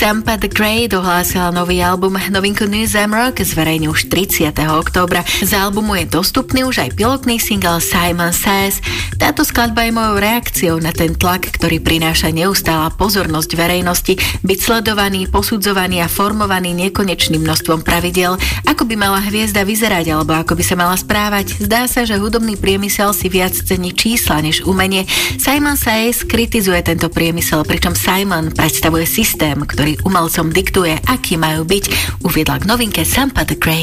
Sampa the Great ohlásila nový album. Novinku New Zamrock zverejní už 30. októbra. Z albumu je dostupný už aj pilotný single Simon Says. Táto skladba je mojou reakciou na ten tlak, ktorý prináša neustála pozornosť verejnosti, byť sledovaný, posudzovaný a formovaný nekonečným množstvom pravidiel, ako by mala hviezda vyzerať alebo ako by sa mala správať. Zdá sa, že hudobný priemysel si viac cení čísla než umenie. Simon Says kritizuje tento priemysel, pričom Simon predstavuje systém, ktorý umelcom diktuje, aký majú byť, uviedla k novinke Sampa the Great.